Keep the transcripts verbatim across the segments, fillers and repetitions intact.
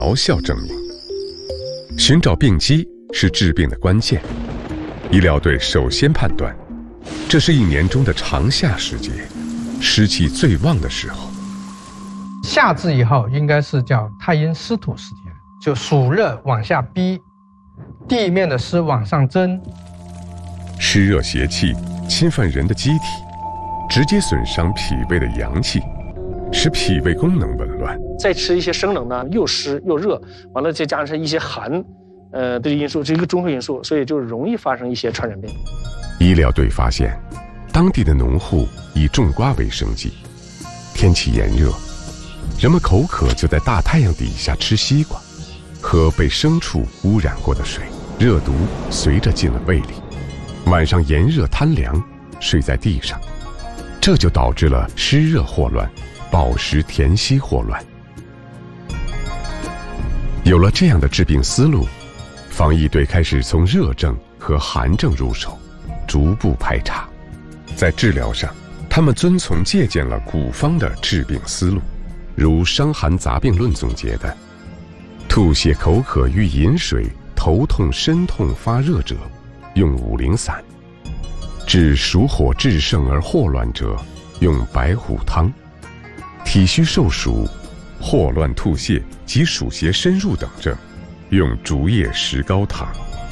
疗效证明，寻找病机是治病的关键。医疗队首先判断，这是一年中的长夏时节，湿气最旺的时候。 夏至以后应该是叫太阴湿土时节，就暑热往下逼，地面的湿往上蒸， 湿热邪气侵犯人的机体，直接损伤脾胃的阳气，使脾胃功能紊乱。 再吃一些生冷呢，又湿又热，完了再加上一些寒，呃，这个因素，这是一个综合因素，所以就容易发生一些传染病。 医疗队发现，当地的农户以种瓜为生计，天气炎热，人们口渴就在大太阳底下吃西瓜，喝被牲畜污染过的水，热毒随着进了胃里。晚上炎热贪凉，睡在地上，这就导致了湿热霍乱、饱食填息霍乱。有了这样的治病思路，防疫队开始从热症和寒症入手，逐步排查。在治疗上，他们遵从借鉴了古方的治病思路，如《伤寒杂病论》总结的：吐泻口渴欲饮水，头痛身痛发热者，用五苓散；治暑火炽盛而霍乱者，用白虎汤；体虚受暑、霍乱吐泻及暑邪深入等症，用竹叶石膏汤。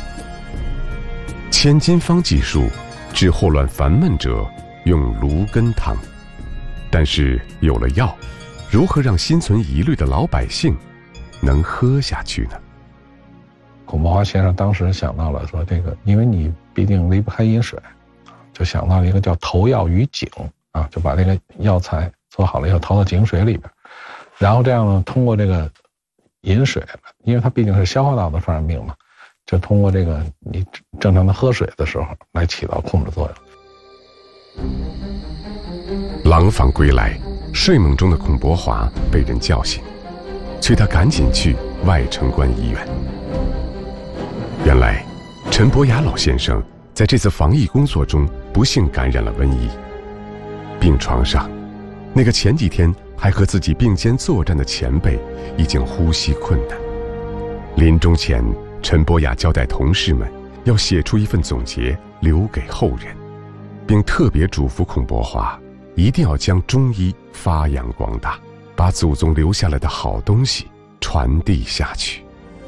千金方技术治霍乱烦闷者，用芦根汤。但是有了药，如何让心存疑虑的老百姓能喝下去呢？ 孔伯华先生当时想到了说，这个因为你毕竟离不开饮水，就想到了一个叫投药于井啊，就把这个药材做好了以后投到井水里边，然后这样呢，通过这个饮水，因为它毕竟是消化道的传染病嘛，就通过这个你正常的喝水的时候来起到控制作用。 廊坊归来，睡梦中的孔伯华被人叫醒，催他赶紧去外城关医院。原来陈伯雅老先生在这次防疫工作中不幸感染了瘟疫，病床上那个前几天还和自己并肩作战的前辈已经呼吸困难。临终前，陈伯雅交代同事们要写出一份总结留给后人，并特别嘱咐孔伯华一定要将中医发扬光大，把祖宗留下来的好东西传递下去。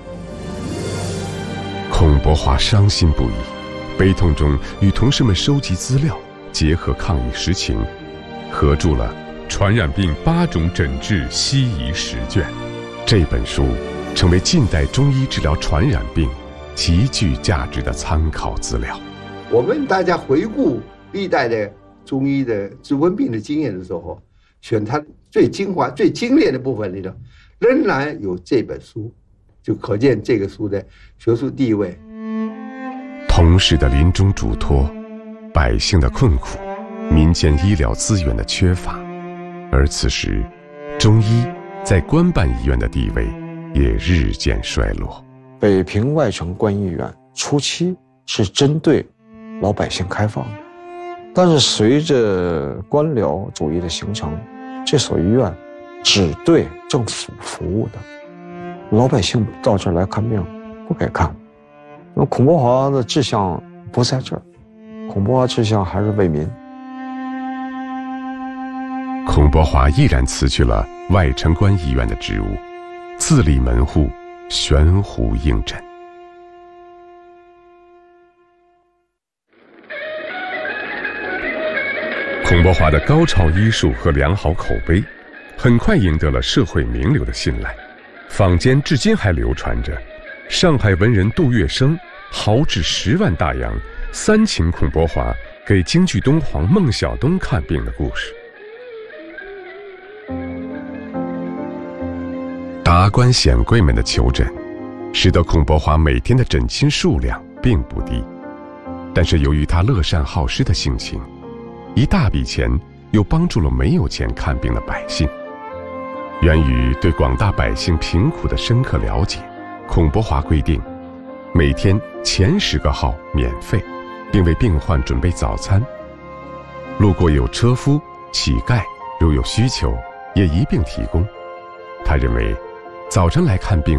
孔伯华伤心不已，悲痛中与同事们收集资料，结合抗疫实情，合著了《传染病八种诊治西医十卷》。这本书成为近代中医治疗传染病极具价值的参考资料。 我们大家回顾历代的中医的治瘟病的经验的时候，选它最精华、最精炼的部分里头，仍然有这本书，就可见这个书的学术地位。 同事的临终嘱托，百姓的困苦，民间医疗资源的缺乏，而此时中医在官办医院的地位也日渐衰落。 北平外城关医院初期是针对老百姓开放的，但是随着官僚主义的形成，这所医院只对政府服务的，老百姓到这儿来看病不给看。那孔伯华的志向不在这儿，孔伯华志向还是为民。 孔伯华毅然辞去了外城关医院的职务，自立门户，悬壶应诊。孔伯华的高超医术和良好口碑，很快赢得了社会名流的信赖。坊间至今还流传着上海文人杜月笙豪掷十万大洋，三请孔伯华给京剧东皇孟小冬看病的故事。达官显贵们的求诊，使得孔伯华每天的诊亲数量并不低，但是由于他乐善好施的性情，一大笔钱又帮助了没有钱看病的百姓。源于对广大百姓贫苦的深刻了解，孔伯华规定每天前十个号免费，并为病患准备早餐。路过有车夫、乞丐，如有需求也一并提供。他认为早晨来看病